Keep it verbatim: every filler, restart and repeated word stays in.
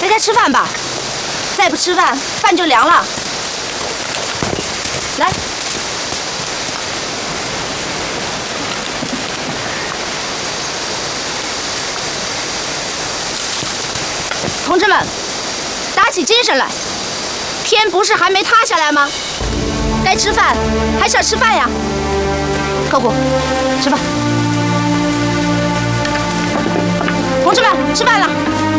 也该吃饭吧？再不吃饭，饭就凉了。来，同志们，打起精神来！天不是还没塌下来吗？该吃饭还是要吃饭呀。刻苦，吃饭。同志们，吃饭了。